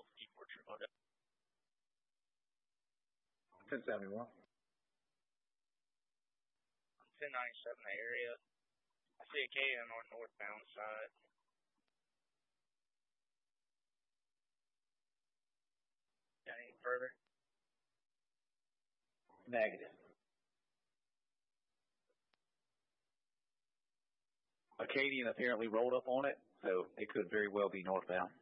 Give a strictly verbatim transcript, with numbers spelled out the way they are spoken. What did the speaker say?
twelve, Eastward True. ten seventy-one. ten ninety-seven, the area. I see a K N on northbound side. Got any further? Negative. Acadian apparently rolled up on it, so it could very well be northbound.